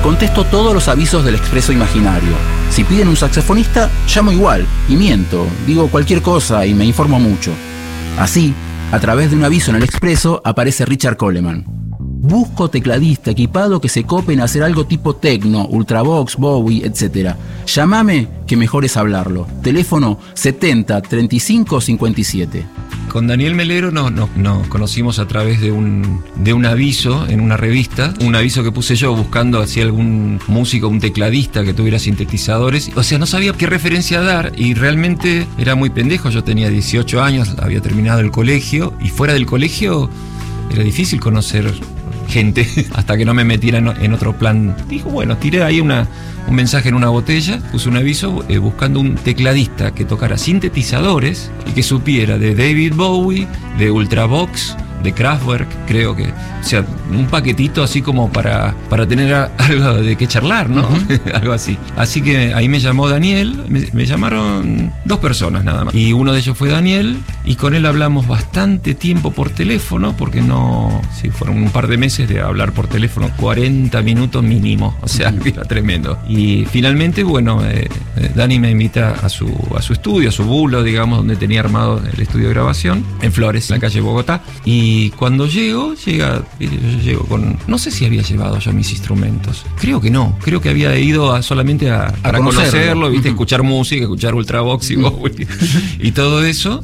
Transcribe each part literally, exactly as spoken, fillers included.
Contesto todos los avisos del expreso imaginario. Si piden un saxofonista, llamo igual, y miento, digo cualquier cosa y me informo mucho. Así, a través de un aviso en el expreso, aparece Richard Coleman. Busco tecladista equipado que se cope en hacer algo tipo techno, ultravox, Bowie, etcétera. Llámame, que mejor es hablarlo. Teléfono setenta, treinta y cinco, cincuenta y siete. Con Daniel Melero nos no, no conocimos a través de un, de un aviso en una revista, un aviso que puse yo buscando así algún músico, un tecladista que tuviera sintetizadores. O sea, no sabía qué referencia dar y realmente era muy pendejo. Yo tenía dieciocho años, había terminado el colegio y fuera del colegio era difícil conocer gente hasta que no me metiera en, en otro plan. Dijo, bueno, tiré ahí una, un mensaje en una botella, puse un aviso eh, buscando un tecladista que tocara sintetizadores y que supiera de David Bowie, de Ultravox, de Kraftwerk, creo que, o sea, un paquetito así como para, para tener a, algo de qué charlar, ¿no? Uh-huh. Algo así. Así que ahí me llamó Daniel, me, me llamaron dos personas nada más. Y uno de ellos fue Daniel, y con él hablamos bastante tiempo por teléfono, porque no, sí, fueron un par de meses de hablar por teléfono, cuarenta minutos mínimo, o sea, uh-huh. Era tremendo. Y finalmente, bueno, eh, Dani me invita a su, a su estudio, a su bulo, digamos, donde tenía armado el estudio de grabación, en Flores, en la calle Bogotá, y Y cuando llego, llega, yo llego con, no sé si había llevado yo mis instrumentos, creo que no, creo que había ido a, solamente a, a para conocerlo, conocerlo ¿viste? Uh-huh. Escuchar música, escuchar Ultravox y Bowie y todo eso.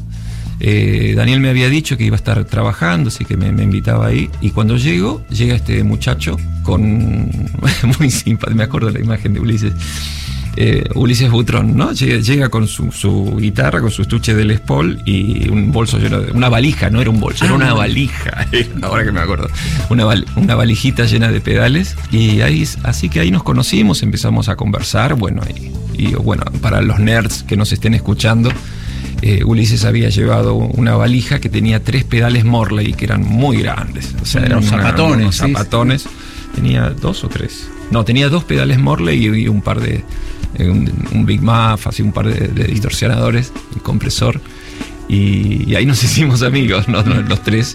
Eh, Daniel me había dicho que iba a estar trabajando, así que me, me invitaba ahí. Y cuando llego, llega este muchacho con, muy simpático, me acuerdo de la imagen de Ulises. Eh, Ulises Butrón, ¿no? Llega, llega con su, su guitarra, con su estuche de Les Paul y un bolso lleno de... Una valija, no era un bolso, ah, era una valija. Ahora que me acuerdo. Una, val, una valijita llena de pedales. Y ahí, así que ahí nos conocimos, empezamos a conversar. Bueno, y, y bueno, para los nerds que nos estén escuchando, eh, Ulises había llevado una valija que tenía tres pedales Morley, que eran muy grandes. O sea, eran unos zapatones. Unos zapatones. Sí. Tenía dos o tres. No, tenía dos pedales Morley y, y un par de... Un, un Big Muff, así un par de, de distorsionadores, el compresor, y, y ahí nos hicimos amigos, ¿no? Los tres,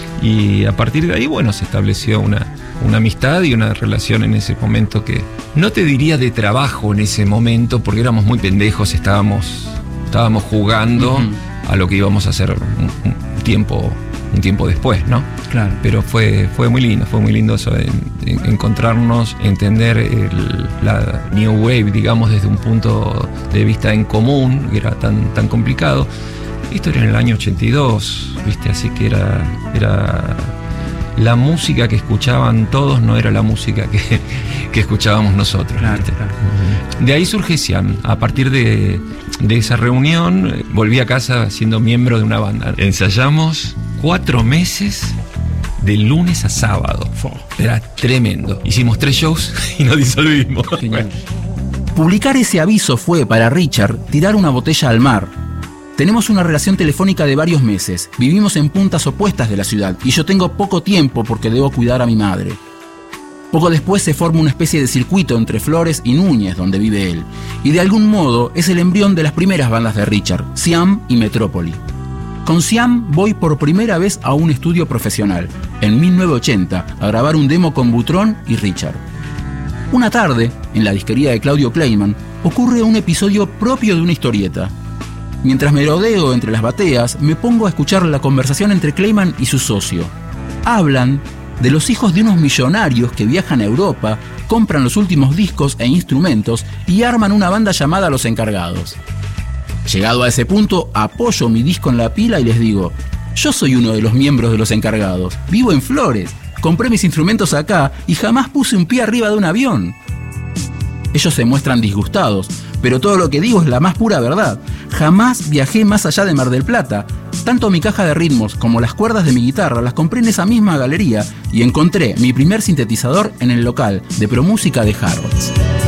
y a partir de ahí, bueno, se estableció una, una amistad y una relación en ese momento que no te diría de trabajo en ese momento, porque éramos muy pendejos, estábamos, estábamos jugando uh-huh. a lo que íbamos a hacer un, un tiempo un tiempo después, ¿no? Claro. Pero fue, fue muy lindo, fue muy lindo eso de, de encontrarnos, entender el, la New Wave, digamos, desde un punto de vista en común, que era tan, tan complicado. Esto era en el año ochenta y dos, ¿viste? Así que era, era la música que escuchaban todos, no era la música que, que escuchábamos nosotros. Claro, claro. De ahí surge Siam. A partir de, de esa reunión, volví a casa siendo miembro de una banda. Ensayamos cuatro meses de lunes a sábado. Era tremendo. Hicimos tres shows y nos disolvimos. Bueno. Publicar ese aviso fue, para Richard, tirar una botella al mar. Tenemos una relación telefónica de varios meses. Vivimos en puntas opuestas de la ciudad y yo tengo poco tiempo porque debo cuidar a mi madre. Poco después se forma una especie de circuito entre Flores y Núñez, donde vive él. Y de algún modo es el embrión de las primeras bandas de Richard, Siam y Metrópoli. Con Siam voy por primera vez a un estudio profesional, en mil novecientos ochenta, a grabar un demo con Butrón y Richard. Una tarde, en la disquería de Claudio Kleiman, ocurre un episodio propio de una historieta. Mientras me rodeo entre las bateas, me pongo a escuchar la conversación entre Kleiman y su socio. Hablan de los hijos de unos millonarios que viajan a Europa, compran los últimos discos e instrumentos y arman una banda llamada Los Encargados. Llegado a ese punto, apoyo mi disco en la pila y les digo: yo soy uno de los miembros de Los Encargados, vivo en Flores, compré mis instrumentos acá y jamás puse un pie arriba de un avión. Ellos se muestran disgustados, pero todo lo que digo es la más pura verdad. Jamás viajé más allá de Mar del Plata. Tanto mi caja de ritmos como las cuerdas de mi guitarra las compré en esa misma galería y encontré mi primer sintetizador en el local de Promúsica de Harrods.